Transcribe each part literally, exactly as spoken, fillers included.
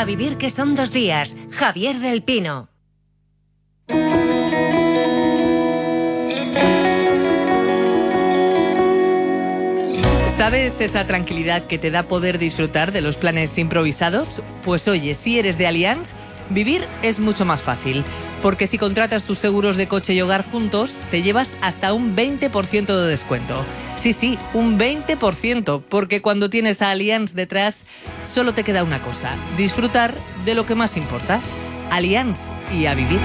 A vivir que son dos días. Javier del Pino. ¿Sabes esa tranquilidad que te da poder disfrutar de los planes improvisados? Pues oye, si eres de Allianz, vivir es mucho más fácil, porque si contratas tus seguros de coche y hogar juntos, te llevas hasta un veinte por ciento de descuento. Sí, sí, un veinte por ciento, porque cuando tienes a Allianz detrás, solo te queda una cosa: disfrutar de lo que más importa. Allianz, y a vivir.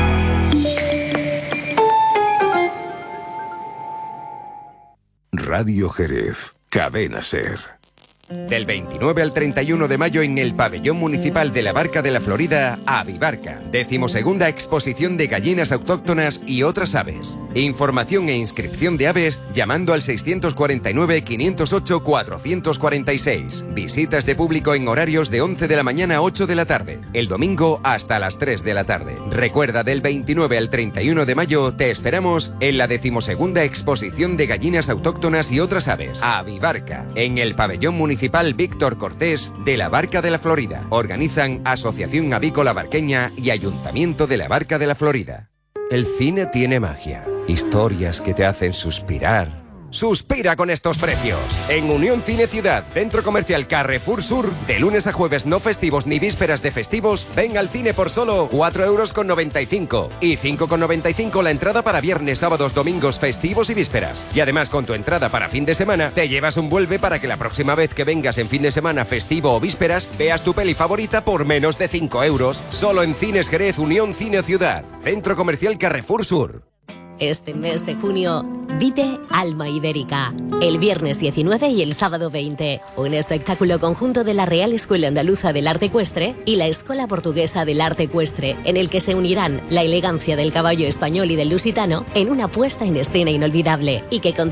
Radio Jerez, Cadena Ser. Del veintinueve al treinta y uno de mayo en el Pabellón Municipal de la Barca de la Florida, Avibarca. Decimosegunda exposición de gallinas autóctonas y otras aves. Información e inscripción de aves llamando al seiscientos cuarenta y nueve, quinientos ocho, cuatrocientos cuarenta y seis. Visitas de público en horarios de once de la mañana a ocho de la tarde. El domingo hasta las tres de la tarde. Recuerda, del veintinueve al treinta y uno de mayo te esperamos en la decimosegunda exposición de gallinas autóctonas y otras aves. Avibarca, en el Pabellón Municipal Municipal Víctor Cortés de la Barca de la Florida. Organizan Asociación Avícola Barqueña y Ayuntamiento de la Barca de la Florida. El cine tiene magia, historias que te hacen suspirar. ¡Suspira con estos precios! En Unión Cine Ciudad, Centro Comercial Carrefour Sur, de lunes a jueves no festivos ni vísperas de festivos, ven al cine por solo cuatro euros con noventa y cinco y cinco con noventa y cinco la entrada para viernes, sábados, domingos, festivos y vísperas. Y además, con tu entrada para fin de semana, te llevas un vuelve para que la próxima vez que vengas en fin de semana, festivo o vísperas, veas tu peli favorita por menos de cinco euros. Solo en Cines Jerez, Unión Cine Ciudad, Centro Comercial Carrefour Sur. Este mes de junio, vive Alma Ibérica. El viernes diecinueve y el sábado veinte. Un espectáculo conjunto de la Real Escuela Andaluza del Arte Ecuestre y la Escuela Portuguesa del Arte Ecuestre, en el que se unirán la elegancia del caballo español y del lusitano en una puesta en escena inolvidable, y que contará